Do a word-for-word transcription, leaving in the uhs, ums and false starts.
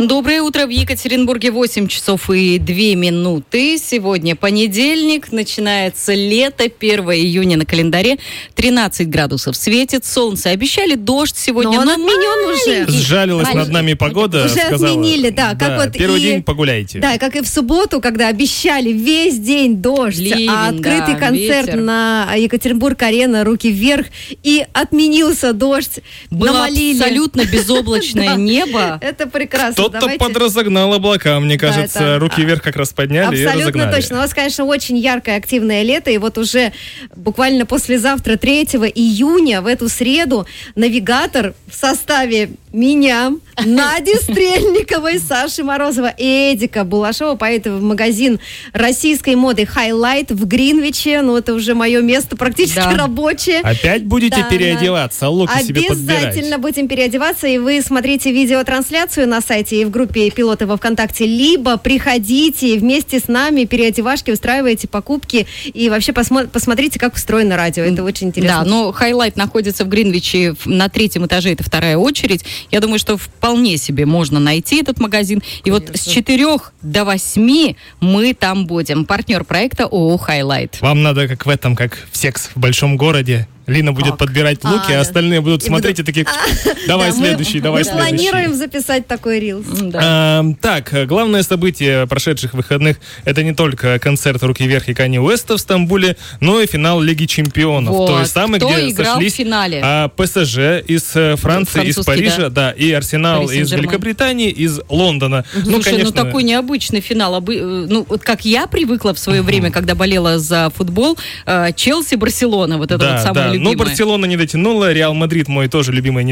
Доброе утро в Екатеринбурге, восемь часов и две минуты. Сегодня понедельник, начинается лето, первое июня на календаре, тринадцать градусов светит, солнце. Обещали дождь сегодня, но, но он отменен уже. Сжалилась над нами погода. Уже сказала, отменили, да. Как да, вот первый и, день погуляйте. Да, как и в субботу, когда обещали весь день дождь, Ливень, а открытый да, концерт ветер. на Екатеринбург-арена «Руки вверх», и отменился дождь. Было намолили. абсолютно безоблачное небо. Это прекрасно. Кто-то Давайте. подразогнал облака, мне Да, кажется. это- Руки вверх как раз подняли и Абсолютно разогнали. точно. У нас, конечно, очень яркое, активное лето. И вот уже буквально послезавтра, третьего июня, в эту среду, навигатор в составе меня, Нади Стрельниковой, Саши Морозова и Эдика Булашова поедет в магазин российской моды Highlight в Гринвиче. Ну, это уже мое место практически Да. рабочее. Опять будете Да, переодеваться, луки себе подбирать. Обязательно будем переодеваться, и вы смотрите видеотрансляцию на сайте и в группе «Пилоты» во ВКонтакте, либо приходите вместе с нами, переодевашки, устраивайте покупки, и вообще посмо- посмотрите, как устроено радио. Это очень интересно. Да, но Highlight находится в Гринвиче в- на третьем этаже, это вторая очередь. Я думаю, что вполне себе можно найти этот магазин. И вот с четырех до восьми мы там будем. Партнер проекта ООО «Highlight». Вам надо как в этом, как в «Секс в большом городе». Лина будет Как? подбирать луки, А, а остальные будут и смотреть буду- и такие, давай Да, мы- следующий, давай мы следующий. планируем записать такой рилс. Да. А, так, главное событие прошедших выходных — это не только концерт «Руки вверх» и Канье Уэста в Стамбуле, но и финал Лиги Чемпионов. Вот. Той самой, Кто где играл в сошлись финале? а, ПСЖ из э, Франции, из Французский, Парижа, да. и Арсенал Пари из Сен-Жермен. Великобритании, из Лондона. Слушай, ну, конечно, ну такой необычный финал. Обы- э, Ну, вот как я привыкла в свое время, когда болела за футбол, э, Челси-Барселона, вот это да, вот самое да. любимое. Но Барселона не дотянула, Реал Мадрид, мой тоже любимый, не